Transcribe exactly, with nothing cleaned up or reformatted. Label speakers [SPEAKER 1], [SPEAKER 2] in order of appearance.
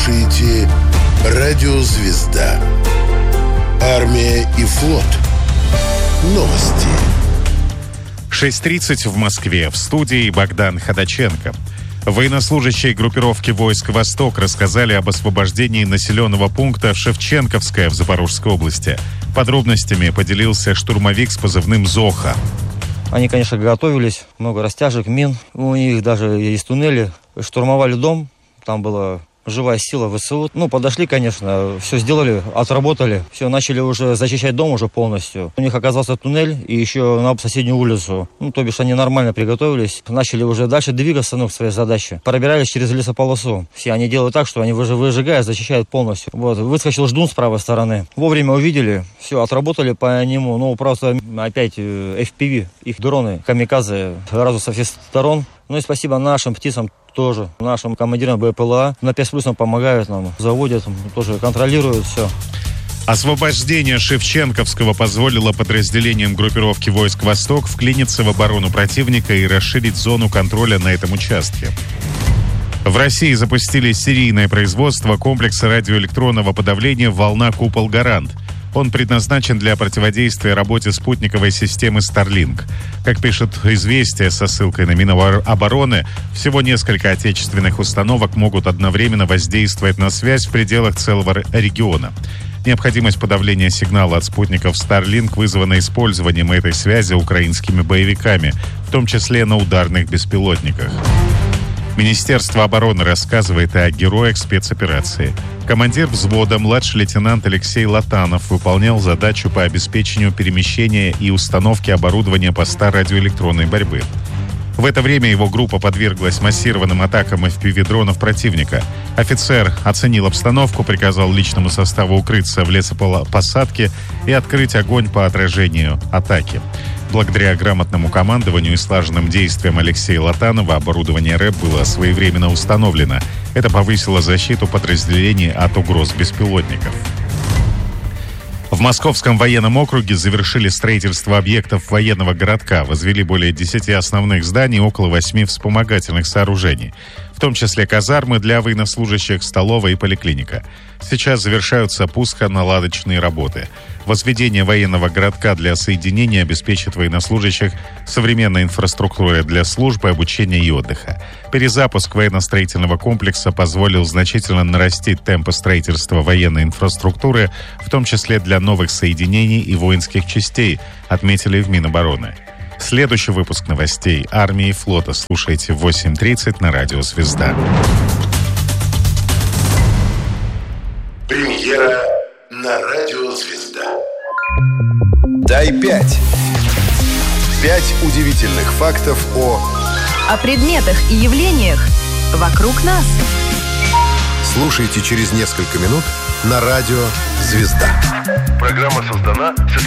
[SPEAKER 1] слушаете «Радио Звезда». Армия и флот. Новости.
[SPEAKER 2] шесть тридцать в Москве. В студии Богдан Ходаченко. Военнослужащие группировки войск «Восток» рассказали об освобождении населенного пункта Шевченковское в Запорожской области. Подробностями поделился штурмовик с позывным «Зоха».
[SPEAKER 3] Они, конечно, готовились, много растяжек, мин. У них даже есть туннели. Штурмовали дом, там была живая сила ВСУ. Ну, подошли, конечно, все сделали, отработали. Все, начали уже зачищать дом уже полностью. У них оказался туннель и еще на соседнюю улицу. Ну, то бишь, они нормально приготовились. Начали уже дальше двигаться, ну, к своей задаче. Пробирались через лесополосу. Все они делают так, что они выжигают, зачищают полностью. Вот, выскочил ждун с правой стороны. Вовремя увидели, все, отработали по нему. Ну, просто опять эф пи ви, их дроны, камикадзе, сразу со всех сторон. Ну и спасибо нашим птицам тоже, нашим командирам бэ пэ эл а. На пять плюс помогают нам, заводят, тоже контролируют все.
[SPEAKER 2] Освобождение Шевченковского позволило подразделениям группировки войск «Восток» вклиниться в оборону противника и расширить зону контроля на этом участке. В России запустили серийное производство комплекса радиоэлектронного подавления «Волна Купол Гарант». Он предназначен для противодействия работе спутниковой системы Starlink. Как пишет «Известия» со ссылкой на Минобороны, всего несколько отечественных установок могут одновременно воздействовать на связь в пределах целого региона. Необходимость подавления сигнала от спутников Starlink вызвана использованием этой связи украинскими боевиками, в том числе на ударных беспилотниках. Министерство обороны рассказывает о героях спецоперации. Командир взвода, младший лейтенант Алексей Латанов, выполнял задачу по обеспечению перемещения и установки оборудования поста радиоэлектронной борьбы. В это время его группа подверглась массированным атакам эф пи ви-дронов противника. Офицер оценил обстановку, приказал личному составу укрыться в лесопосадке и открыть огонь по отражению атаки. Благодаря грамотному командованию и слаженным действиям Алексея Латанова оборудование РЭБ было своевременно установлено. Это повысило защиту подразделений от угроз беспилотников. В Московском военном округе завершили строительство объектов военного городка. Возвели более десяти основных зданий и около восьми вспомогательных сооружений, в том числе казармы для военнослужащих, столовая и поликлиника. Сейчас завершаются пуско-наладочные работы. Возведение военного городка для соединения обеспечит военнослужащих современной инфраструктурой для службы, обучения и отдыха. Перезапуск военно-строительного комплекса позволил значительно нарастить темпы строительства военной инфраструктуры, в том числе для новых соединений и воинских частей, отметили в Минобороны. Следующий выпуск новостей армии и флота слушайте в восемь тридцать на радио «Звезда».
[SPEAKER 1] Премьера на радио «Звезда».
[SPEAKER 4] Дай пять. Пять удивительных фактов о...
[SPEAKER 5] О предметах и явлениях вокруг нас.
[SPEAKER 4] Слушайте через несколько минут на радио «Звезда».
[SPEAKER 6] Программа создана с